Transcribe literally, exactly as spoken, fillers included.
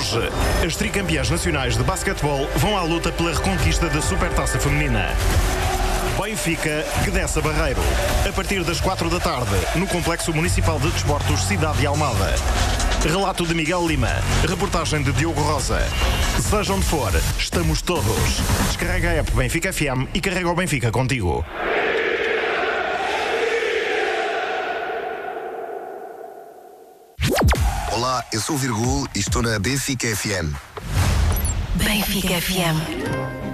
Hoje, as tricampeãs nacionais de basquetebol vão à luta pela reconquista da Supertaça Feminina. Benfica que desce a Barreiro. A partir das quatro da tarde, no Complexo Municipal de Desportos Cidade de Almada. Relato de Miguel Lima. Reportagem de Diogo Rosa. Seja onde for, estamos todos. Descarrega a app Benfica F M e carrega o Benfica contigo. Olá, eu sou o Virgul e estou na Benfica F M. Benfica F M.